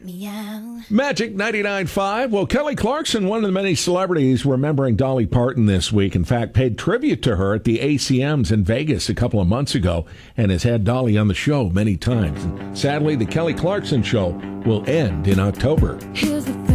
Meow. Magic 99.5. Well, Kelly Clarkson, one of the many celebrities remembering Dolly Parton this week, in fact, paid tribute to her at the ACMs in Vegas a couple of months ago and has had Dolly on the show many times. And sadly, the Kelly Clarkson show will end in October. Here's the